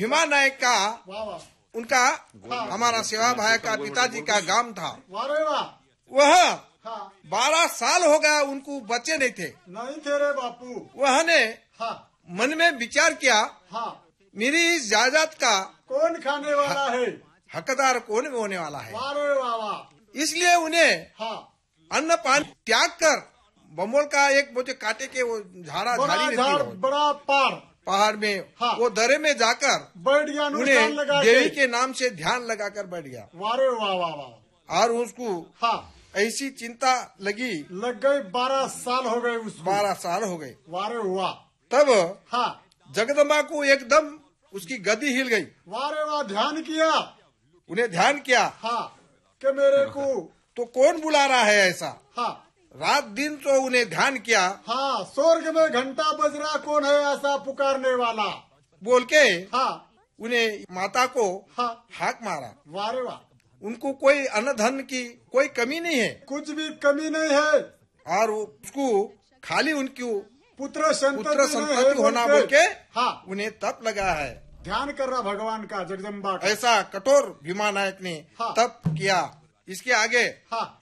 भीमा नायक का वाह वाह उनका हमारा सेवा भाई का पिताजी का गांव था। वारे वाह वह हाँ 12 साल हो गया उनको बच्चे नहीं थे। नहीं थे रे बापू। वह ने हाँ मन में विचार किया हाँ मेरी इस जायदाद का कौन खाने वाला है? हकदार कौन होने वाला है। वारे वाह वाह। इसलिए उन्हें हाँ अन्न पानी त्याग कर बमोल का एक वो जो काटे के वो झाड़ी बड़ा रहती झाड़ है बड़ा पार पहाड़ में हाँ। वो दरे में जाकर बैठ गया अनुष्ठान उन्हें लगा देवी के नाम से ध्यान लगाकर बैठ गया। वारे वाह वाह वाह। और उसको हाँ ऐसी चिंता लगी। लग गई 12 साल हो गए उसको। 12 साल हो गए। वारे वाह। तब हाँ जगदम्बा को एकदम उसकी गद्दी हिल गई। वारे वाह ध्यान किया। उन्हें ध्यान किया हाँ कि मेरे को तो कौन बुला रहा है ऐसा। हाँ रात दिन तो उन्हें ध्यान किया। हाँ स्वर्ग में घंटा बज रहा कौन है ऐसा पुकारने वाला बोल के हाँ उन्हें माता को हाँ हाक मारा। वारे वाह। उनको कोई अन्न धन की कोई कमी नहीं है कुछ भी कमी नहीं है और उसको खाली उनकी पुत्र संतति होना बोल के हाँ उन्हें तप लगा है। ध्यान कर रहा भगवान का जगदम्बा का। ऐसा कठोर भीमा नायक ने हाँ। तप किया। इसके आगे हाँ